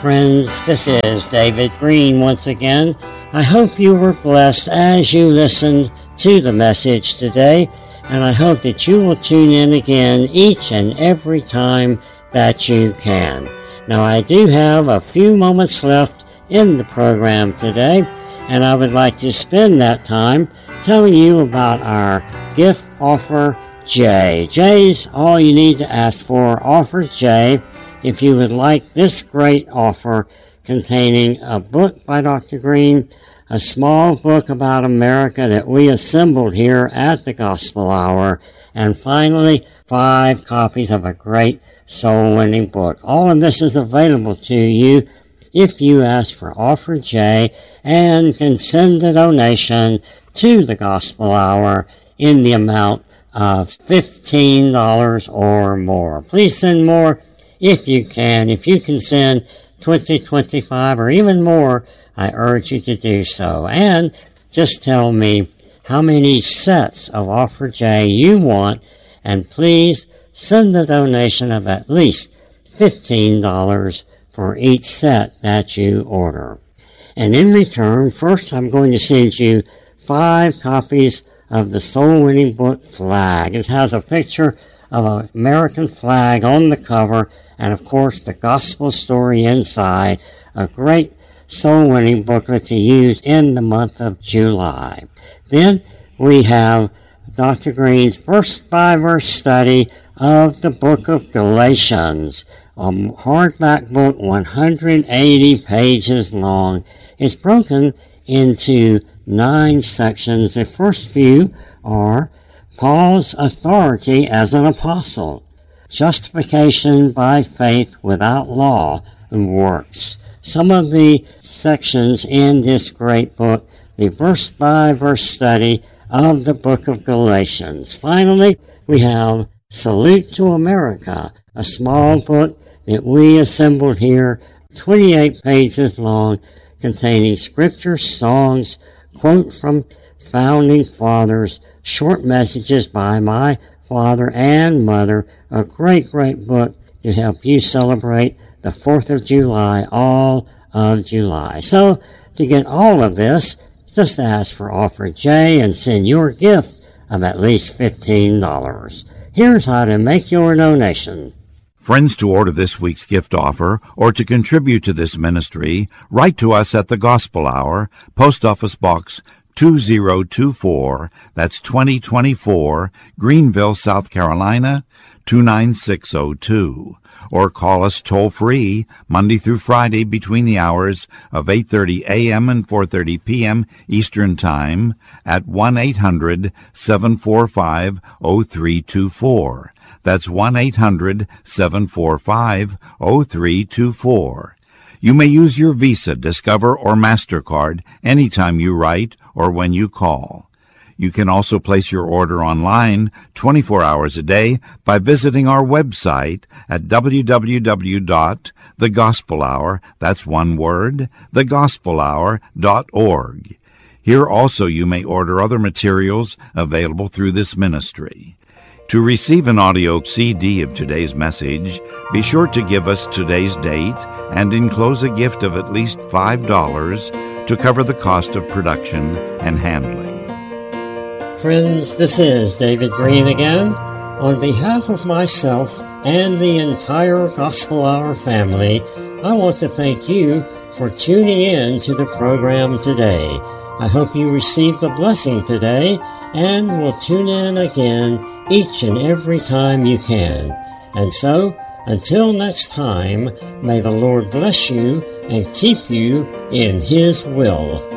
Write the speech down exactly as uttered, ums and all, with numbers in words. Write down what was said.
Friends, this is David Green once again. I hope you were blessed as you listened to the message today, and I hope that you will tune in again each and every time that you can. Now, I do have a few moments left in the program today, and I would like to spend that time telling you about our gift offer J. J's all you need to ask for. Offer J. If you would like this great offer containing a book by Doctor Green, a small book about America that we assembled here at the Gospel Hour, and finally, five copies of a great soul-winning book. All of this is available to you if you ask for Offer J and can send a donation to the Gospel Hour in the amount of fifteen dollars or more. Please send more if you can. If you can send twenty, twenty-five, or even more, I urge you to do so. And just tell me how many sets of Offer J you want, and please send a donation of at least fifteen dollars for each set that you order. And in return, first I'm going to send you five copies of the soul-winning book Flag. It has a picture of an American flag on the cover, and of course the gospel story inside, a great soul-winning booklet to use in the month of July. Then we have Doctor Green's verse-by-verse study of the book of Galatians, a hardback book, one hundred eighty pages long. It's broken into nine sections. The first few are Paul's authority as an apostle, justification by faith without law and works. Some of the sections in this great book, the verse-by-verse study of the book of Galatians. Finally, we have Salute to America, a small book that we assembled here, twenty-eight pages long, containing scriptures, songs, quote from founding fathers, short messages by my father and mother, a great, great book to help you celebrate the fourth of July, all of July. So, to get all of this, just ask for Offer J and send your gift of at least fifteen dollars. Here's how to make your donation. Friends, to order this week's gift offer or to contribute to this ministry, write to us at the Gospel Hour, Post Office Box two zero two four, that's twenty twenty-four, Greenville, South Carolina, two nine six zero two. Or call us toll-free Monday through Friday between the hours of eight thirty a.m. and four thirty p.m. Eastern Time at one eight hundred seven four five zero three two four. That's one eight hundred seven four five zero three two four. You may use your Visa, Discover, or MasterCard anytime you write or when you call. You can also place your order online twenty-four hours a day by visiting our website at w w w dot the gospel hour, that's one word, the gospel hour dot org. Here also you may order other materials available through this ministry. To receive an audio C D of today's message, be sure to give us today's date and enclose a gift of at least five dollars to cover the cost of production and handling. Friends, this is David Green again. On behalf of myself and the entire Gospel Hour family, I want to thank you for tuning in to the program today. I hope you received a blessing today and will tune in again each and every time you can. And so, until next time, may the Lord bless you and keep you in His will.